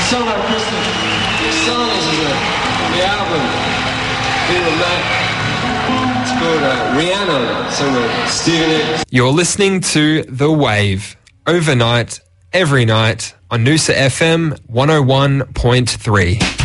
song about Christmas. The song is the album. It's called Rihanna, sung by Stephen X. You're listening to The Wave, overnight, every night, on Noosa FM 101.3.